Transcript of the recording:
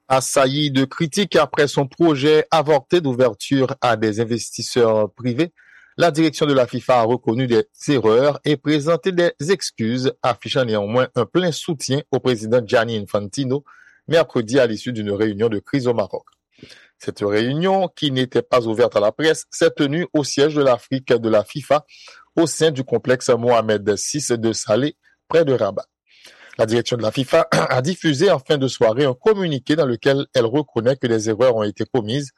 Assailli de critiques après son projet avorté d'ouverture à des investisseurs privés, la direction de la FIFA a reconnu des erreurs et présenté des excuses, affichant néanmoins un plein soutien au président Gianni Infantino mercredi à l'issue d'une réunion de crise au Maroc. Cette réunion, qui n'était pas ouverte à la presse, s'est tenue au siège de l'Afrique de la FIFA au sein du complexe Mohamed VI de Salé, près de Rabat. La direction de la FIFA a diffusé en fin de soirée un communiqué dans lequel elle reconnaît que des erreurs ont été commises